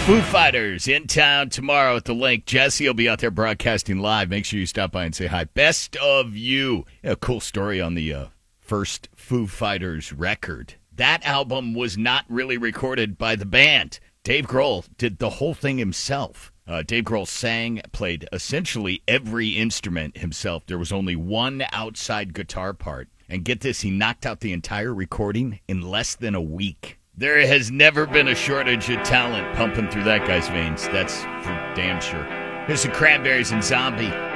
Foo Fighters in town tomorrow at the Link. Jesse will be out there broadcasting live. Make sure you stop by and say hi. Best of You. A cool story on the first Foo Fighters record. That album was not really recorded by the band. Dave Grohl did the whole thing himself. Dave Grohl sang, played essentially every instrument himself. There was only one outside guitar part. And get this, he knocked out the entire recording in less than a week. There has never been a shortage of talent pumping through that guy's veins. That's for damn sure. Here's the Cranberries and Zombie.